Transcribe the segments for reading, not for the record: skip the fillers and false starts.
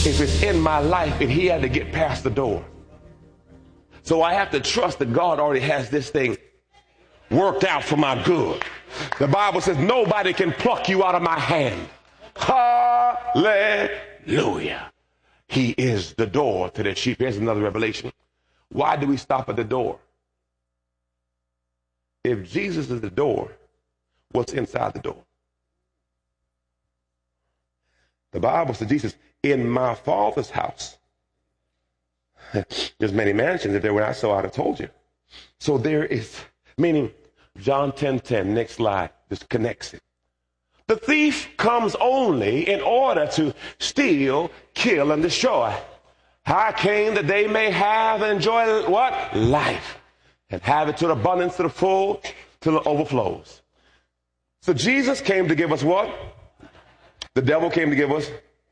if it's in my life and he had to get past the door. So I have to trust that God already has this thing worked out for my good. The Bible says nobody can pluck you out of my hand. Hallelujah. He is the door to the sheep. Here's another revelation. Why do we stop at the door? If Jesus is the door, what's inside the door? The Bible says, Jesus, in my Father's house, there's many mansions. If there were not so, I'd have told you. So there is, meaning John 10:10, next slide, just connects it. The thief comes only in order to steal, kill, and destroy. I came that they may have and enjoy what? Life. And have it to the abundance, to the full, till it overflows. So Jesus came to give us what? The devil came to give us.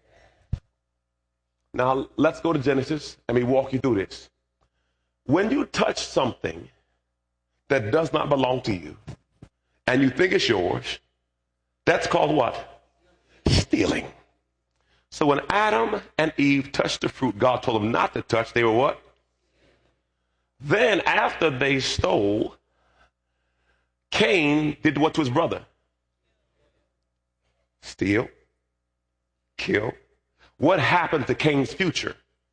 Now let's go to Genesis and we walk you through this. When you touch something that does not belong to you and you think it's yours, that's called what? Stealing. So when Adam and Eve touched the fruit God told them not to touch, they were what? Then after they stole, Cain did what to his brother? Steal, kill. What happened to Cain's future?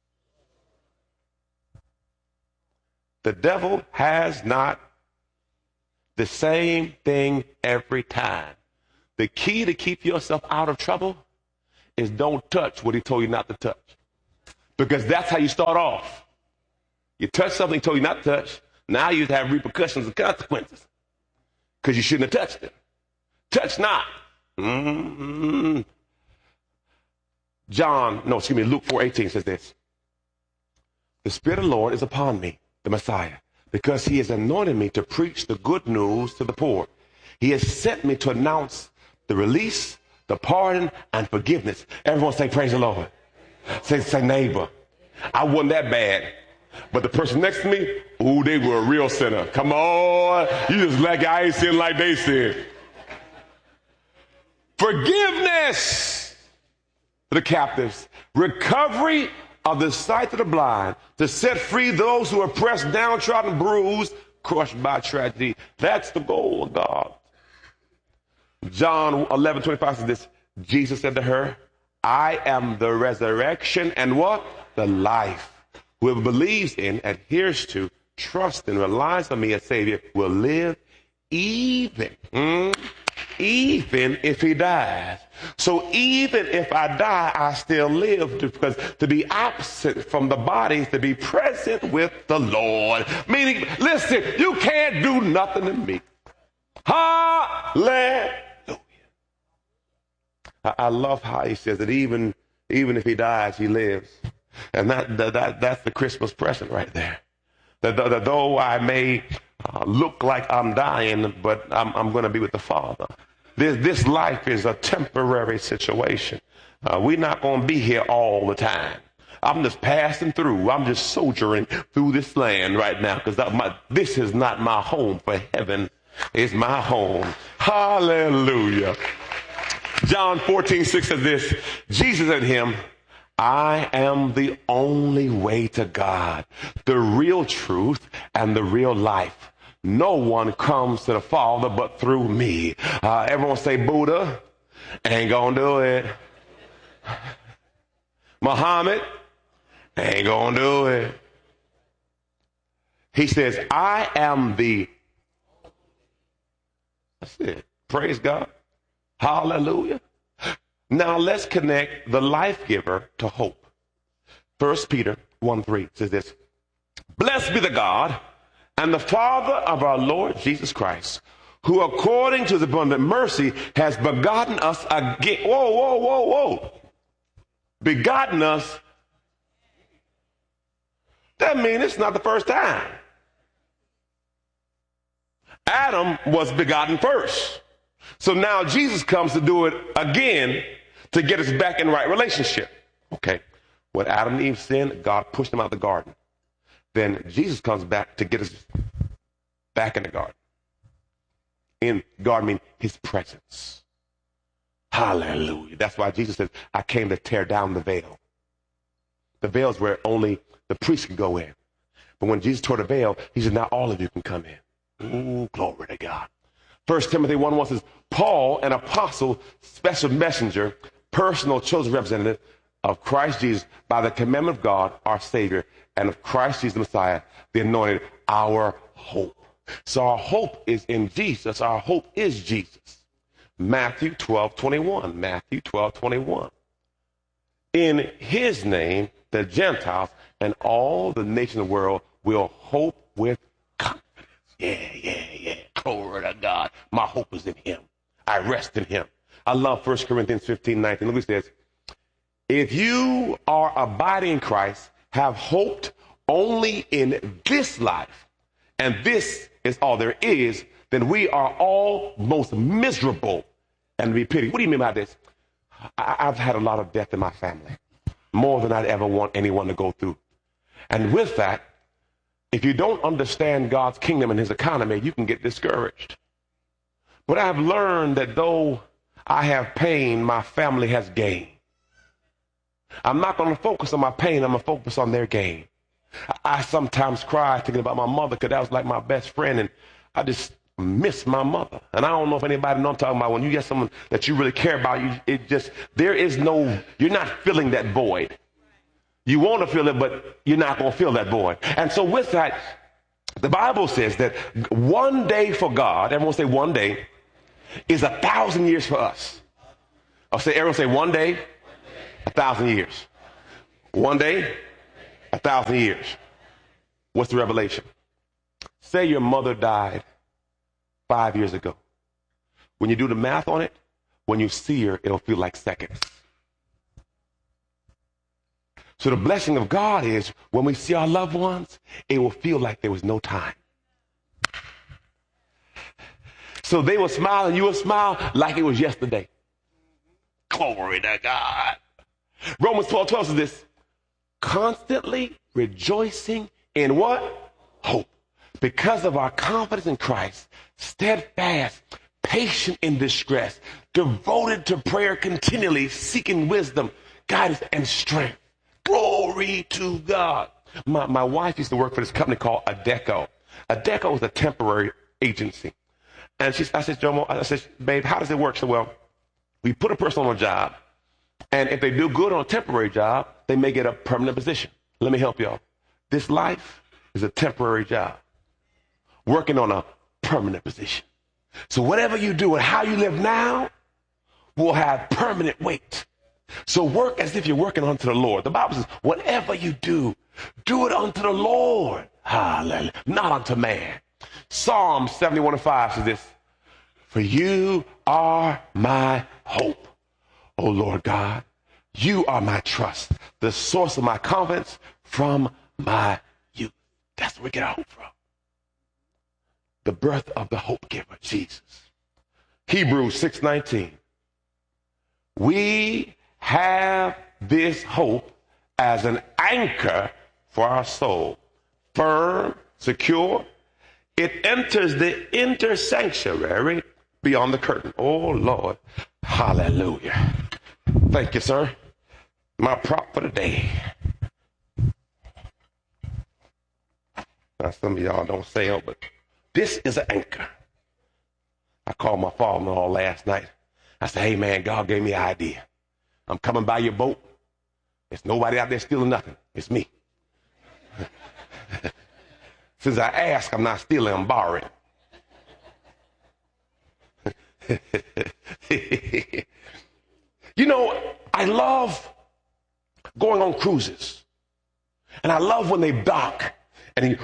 The devil has not the same thing every time. The key to keep yourself out of trouble is don't touch what he told you not to touch. Because that's how you start off. You touch something he told you not to touch, now you have repercussions and consequences. Because you shouldn't have touched it. Touch not. Luke 4:18 says this. The Spirit of the Lord is upon me, the Messiah, because he has anointed me to preach the good news to the poor. He has sent me to announce the release, the pardon, and forgiveness. Everyone say, praise the Lord. Say neighbor. I wasn't that bad. But the person next to me, ooh, they were a real sinner. Come on. You just like I ain't sin like they sin. Forgiveness for the captives. Recovery of the sight of the blind. To set free those who are pressed, downtrodden, bruised, crushed by tragedy. That's the goal of God. John 11:25 says this. Jesus said to her, I am the resurrection and what? The life. Whoever believes in, adheres to, trusts and relies on me as Savior will live even if he dies. So even if I die, I still live, because to be absent from the body is to be present with the Lord. Meaning, listen, you can't do nothing to me. Hallelujah. I love how he says that even if he dies, he lives. And that's the Christmas present right there. That though I may look like I'm dying, but I'm going to be with the Father. This life is a temporary situation. We're not going to be here all the time. I'm just passing through. I'm just sojourning through this land right now, because this is not my home, for heaven is my home. Hallelujah. John 14:6 says this. Jesus said to him, I am the only way to God, the real truth, and the real life. No one comes to the Father but through me. Everyone say Buddha. Ain't gonna do it. Muhammad. Ain't gonna do it. He says, I am the... That's it. Praise God. Hallelujah. Now let's connect the life giver to hope. 1 Peter 1:3 says this. Blessed be the God and the Father of our Lord Jesus Christ, who according to his abundant mercy has begotten us again. Whoa. Begotten us. That means it's not the first time. Adam was begotten first. So now Jesus comes to do it again to get us back in right relationship. Okay. When Adam and Eve sinned, God pushed them out of the garden. Then Jesus comes back to get us back in the garden. In garden means his presence. Hallelujah. That's why Jesus says, I came to tear down the veil. The veils where only the priest could go in. But when Jesus tore the veil, he said, now all of you can come in. Ooh, glory to God. 1 Timothy 1:1 says, Paul, an apostle, special messenger, personal chosen representative of Christ Jesus by the commandment of God, our Savior, and of Christ Jesus the Messiah, the anointed, our hope. So our hope is in Jesus. Our hope is Jesus. Matthew 12:21. Matthew 12:21. In his name, the Gentiles and all the nations of the world will hope with confidence. Yeah. Glory to God. My hope is in him. I rest in him. I love 1 Corinthians 15:19. Look what it says. If you are abiding in Christ, have hoped only in this life, and this is all there is, then we are all most miserable and be pitied. What do you mean by this? I've had a lot of death in my family, more than I'd ever want anyone to go through. And with that, if you don't understand God's kingdom and his economy, you can get discouraged. But I've learned that though I have pain, my family has gain. I'm not going to focus on my pain. I'm going to focus on their gain. I sometimes cry thinking about my mother because that was like my best friend, and I just miss my mother. And I don't know if anybody knows I'm talking about when you get someone that you really care about, you're not filling that void. You want to feel it, but you're not going to feel that void. And so with that, the Bible says that one day for God, everyone say one day, is 1,000 years for us. Everyone say one day, 1,000 years. One day, 1,000 years. What's the revelation? Say your mother died 5 years ago. When you do the math on it, when you see her, it'll feel like seconds. So the blessing of God is when we see our loved ones, it will feel like there was no time. So they will smile and you will smile like it was yesterday. Glory to God. Romans 12:12 says this, constantly rejoicing in what? Hope. Because of our confidence in Christ, steadfast, patient in distress, devoted to prayer continually, seeking wisdom, guidance, and strength. Glory to God. My wife used to work for this company called Adecco. Adecco is a temporary agency. And I said, Jomo, babe, how does it work? So, well, we put a person on a job, and if they do good on a temporary job, they may get a permanent position. Let me help y'all. This life is a temporary job, working on a permanent position. So whatever you do and how you live now will have permanent weight. So work as if you're working unto the Lord. The Bible says, whatever you do, do it unto the Lord. Hallelujah. Not unto man. Psalm 71:5 says this, for you are my hope, O Lord God. You are my trust, the source of my confidence from my youth. That's where we get our hope from. The birth of the hope giver, Jesus. Hebrews 6:19. We have this hope as an anchor for our soul, firm, secure. It enters the inner sanctuary beyond the curtain. Oh, Lord. Hallelujah. Thank you, sir. My prop for the day. Now, some of y'all don't say it, but this is an anchor. I called my father-in-law last night. I said, hey, man, God gave me an idea. I'm coming by your boat. There's nobody out there stealing nothing. It's me. Since I asked, I'm not stealing, I'm borrowing. You know, I love going on cruises. And I love when they dock and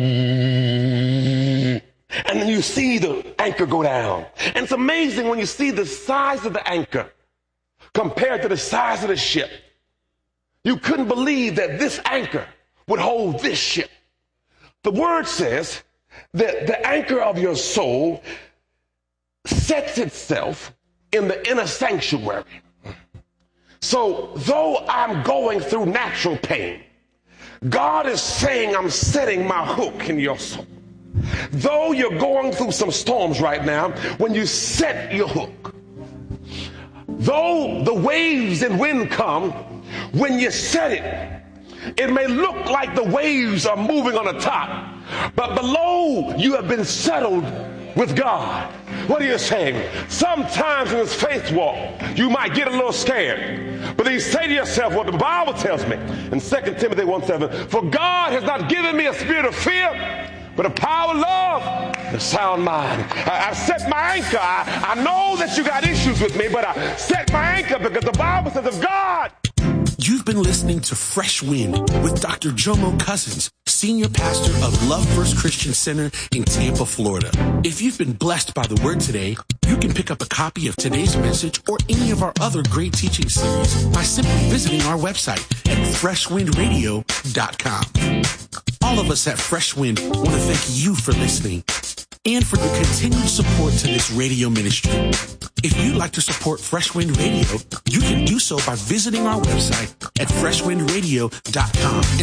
then you see the anchor go down. And it's amazing when you see the size of the anchor compared to the size of the ship. You couldn't believe that this anchor would hold this ship. The word says that the anchor of your soul sets itself in the inner sanctuary. So though I'm going through natural pain, God is saying I'm setting my hook in your soul. Though you're going through some storms right now, when you set your hook, though the waves and wind come, when you set it, It may look like the waves are moving on the top, but below you have been settled with God. What are you saying? Sometimes in this faith walk, you might get a little scared. But then you say to yourself what the Bible tells me in 2 Timothy 1:7, for God has not given me a spirit of fear, but a power, love, and a sound mind. I set my anchor. I know that you got issues with me, but I set my anchor because the Bible says of God. You've been listening to Fresh Wind with Dr. Jomo Cousins, Senior Pastor of Love First Christian Center in Tampa, Florida. If you've been blessed by the word today, you can pick up a copy of today's message or any of our other great teaching series by simply visiting our website at freshwindradio.com. All of us at Fresh Wind want to thank you for listening and for your continued support to this radio ministry. If you'd like to support Fresh Wind Radio, you can do so by visiting our website at freshwindradio.com.